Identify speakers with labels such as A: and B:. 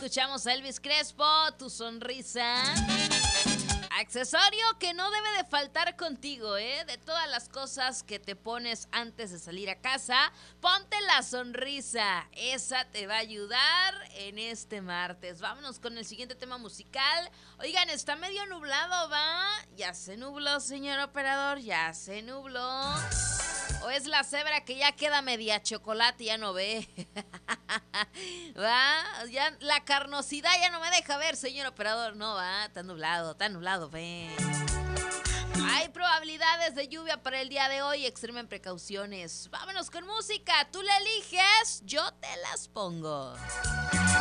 A: escuchamos a Elvis Crespo, Tu Sonrisa. Accesorio que no debe de faltar contigo, ¿eh? De todas las cosas que te pones antes de salir a casa, ponte la sonrisa. Esa te va a ayudar en este martes. Vámonos con el siguiente tema musical. Oigan, está medio nublado, ¿va? Ya se nubló, señor operador, ya se nubló. ¿O es la cebra que ya queda media chocolate y ya no ve? ¿Va? Ya la carnosidad ya no me deja ver, señor operador. No, va, está nublado, ve. Hay probabilidades de lluvia para el día de hoy, extremen precauciones. Vámonos con música, tú la eliges, yo te las pongo.